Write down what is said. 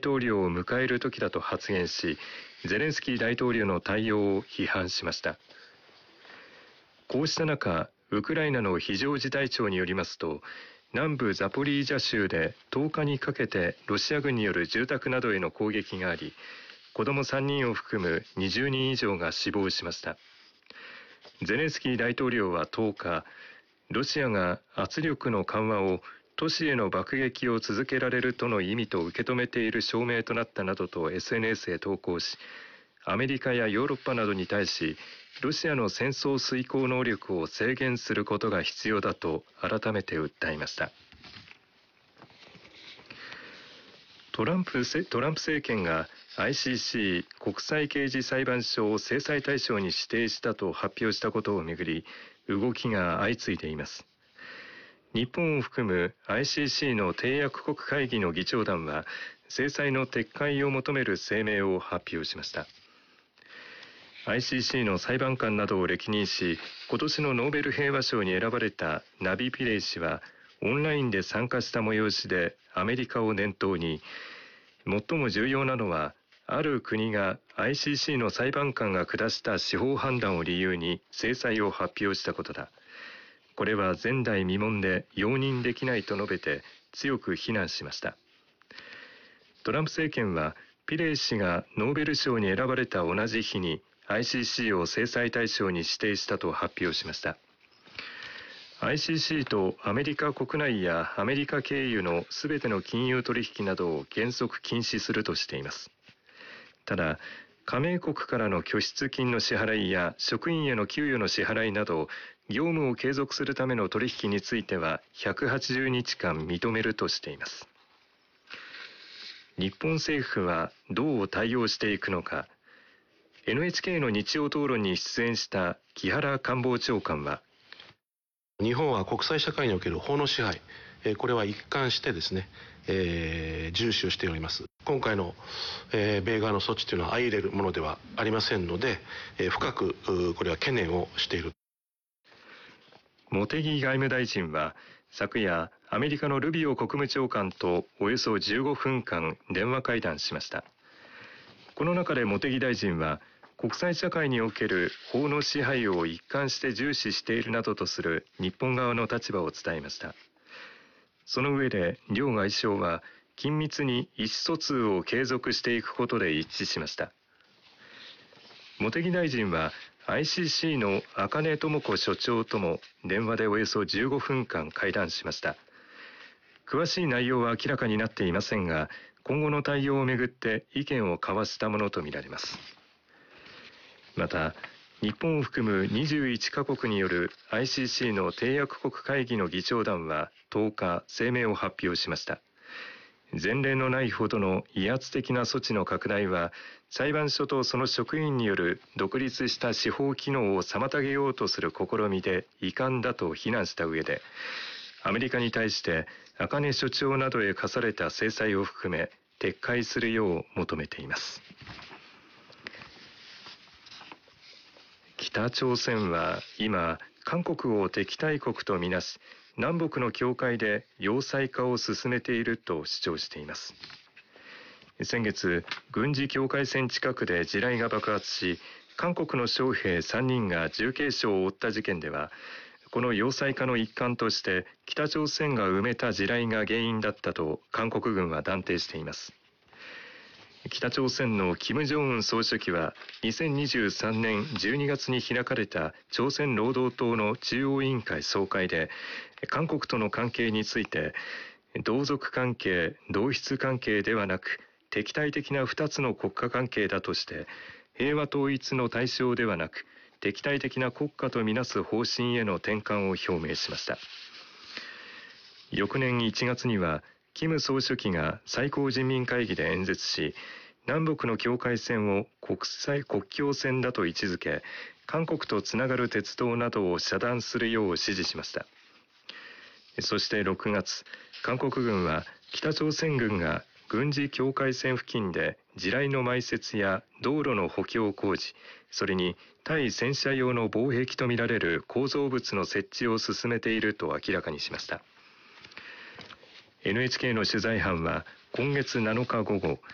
統領を迎える時だと発言し、ゼレンスキー大統領の対応を批判しました。こうした中、ウクライナの非常事態庁によりますと、南部ザポリージャ州で10日にかけてロシア軍による住宅などへの攻撃があり、子供3人を含む20人以上が死亡しました。ゼレンスキー大統領は10日、ロシアが圧力の緩和を都市への爆撃を続けられるとの意味と受け止めている証明となったなどと SNS へ投稿し、アメリカやヨーロッパなどに対し、ロシアの戦争遂行能力を制限することが必要だと改めて訴えました。トランプ政権が ICC 国際刑事裁判所を制裁対象に指定したと発表したことをめぐり、動きが相次いでいます。日本を含む ICC の締約国会議の議長団は、制裁の撤回を求める声明を発表しました。ICC の裁判官などを歴任し、今年のノーベル平和賞に選ばれたナビ・ピレイ氏は、オンラインで参加した催しでアメリカを念頭に、最も重要なのは、ある国が ICC の裁判官が下した司法判断を理由に制裁を発表したことだ。これは前代未聞で容認できないと述べて強く非難しました。トランプ政権はピレイ氏がノーベル賞に選ばれた同じ日に ICC を制裁対象に指定したと発表しました。ICC とアメリカ国内やアメリカ経由のすべての金融取引などを原則禁止するとしています。ただ、加盟国からの拠出金の支払いや職員への給与の支払いなど、業務を継続するための取引については180日間認めるとしています。日本政府はどう対応していくのか。NHK の日曜討論に出演した木原官房長官は、 日本は国際社会における法の支配、これは一貫してですね、重視をしております。今回の、米側の措置というのは相入れるものではありませんので、深くこれは懸念をしている。 茂木外務大臣は昨夜、アメリカのルビオ国務長官とおよそ15分間電話会談しました。この中で茂木大臣は、国際社会における法の支配を一貫して重視しているなどとする日本側の立場を伝えました。その上で両外相は緊密に意思疎通を継続していくことで一致しました。茂木大臣は ICC の茜智子所長とも電話でおよそ15分間会談しました。詳しい内容は明らかになっていませんが、今後の対応をめぐって意見を交わしたものとみられます。また、日本を含む21カ国による ICC の締約国会議の議長団は10日声明を発表しました。前例のないほどの威圧的な措置の拡大は、裁判所とその職員による独立した司法機能を妨げようとする試みで遺憾だと非難した上で、アメリカに対して茜所長などへ課された制裁を含め撤回するよう求めています。北朝鮮は今、韓国を敵対国とみなし、南北の境界で要塞化を進めていると主張しています。先月、軍事境界線近くで地雷が爆発し、韓国の将兵3人が重軽傷を負った事件では、この要塞化の一環として北朝鮮が埋めた地雷が原因だったと韓国軍は断定しています。北朝鮮の金正恩総書記は2023年12月に開かれた朝鮮労働党の中央委員会総会で、韓国との関係について、同族関係、同質関係ではなく敵対的な2つの国家関係だとして、平和統一の対象ではなく敵対的な国家とみなす方針への転換を表明しました。翌年1月には金総書記が最高人民会議で演説し、南北の境界線を国境線だと位置づけ、韓国とつながる鉄道などを遮断するよう指示しました。そして6月、韓国軍は北朝鮮軍が軍事境界線付近で地雷の埋設や道路の補強工事、それに対戦車用の防壁とみられる構造物の設置を進めていると明らかにしました。NHK の取材班は今月7日午後、